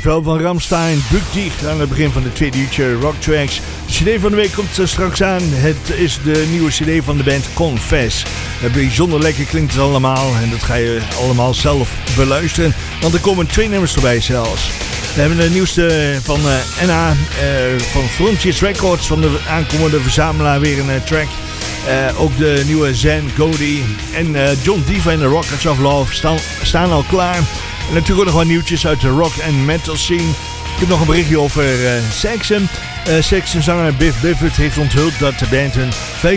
wel, van Rammstein. Buk Dich aan het begin van de tweede uurtje Rock Tracks. De cd van de week komt straks aan. Het is de nieuwe cd van de band Confess. Bijzonder lekker klinkt het allemaal. En dat ga je allemaal zelf beluisteren. Want er komen 2 nummers erbij zelfs. We hebben de nieuwste van NA van Frontiers Records. Van de aankomende verzamelaar weer een track. Ook de nieuwe Zen Cody en John Diva en de Rockets of Love staan al klaar. En natuurlijk ook nog wat nieuwtjes uit de rock en metal scene. Ik heb nog een berichtje over Saxon. Saxon-zanger Biff Biffert heeft onthuld dat de band hun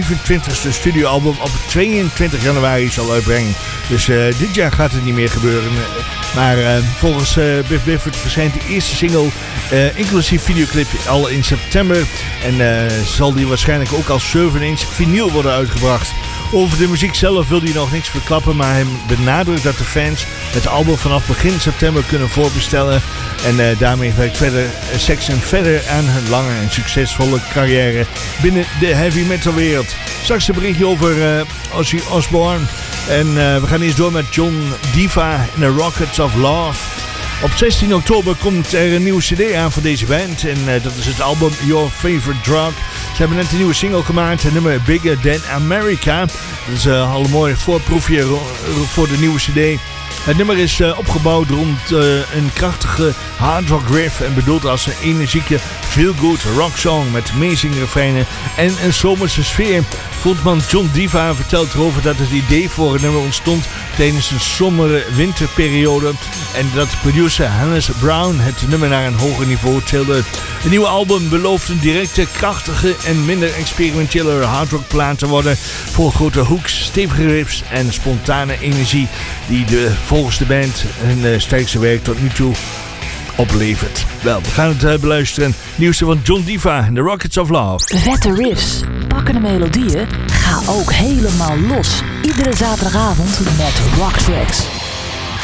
25e studioalbum op 22 januari zal uitbrengen. Dus dit jaar gaat het niet meer gebeuren. Maar volgens Biff Biffert verschijnt de eerste single inclusief videoclip al in september. En zal die waarschijnlijk ook als 7-inch vinyl worden uitgebracht. Over de muziek zelf wil hij nog niks verklappen, maar hij benadrukt dat de fans het album vanaf begin september kunnen voorbestellen. En daarmee werkt Saxon verder aan hun lange en succesvolle carrière binnen de heavy metal wereld. Straks een berichtje over Ozzy Osbourne. En we gaan eerst door met John Diva en The Rockets of Love. Op 16 oktober komt er een nieuwe cd aan van deze band. En dat is het album Your Favorite Drug. Ze hebben net een nieuwe single gemaakt. Het nummer Bigger Than America. Dat is al een mooi voorproefje voor de nieuwe cd. Het nummer is opgebouwd rond een krachtige hard rock riff. En bedoeld als een energieke feel-good rock song met amazing refreinen en een zomerse sfeer. Frontman John Diva vertelt erover dat het idee voor het nummer ontstond tijdens een sombere winterperiode. En dat producer Hannes Brown het nummer naar een hoger niveau tilde. Het nieuwe album belooft een directe, krachtige en minder experimentele hardrockplaat te worden. Vol grote hooks, stevige riffs en spontane energie die volgens de band hun sterkste werk tot nu toe oplevert. Wel, we gaan het beluisteren. Nieuwste van John Diva en The Rockets of Love. Vette riffs, pakkende melodieën, ga ook helemaal los. Iedere zaterdagavond met Rock Tracks.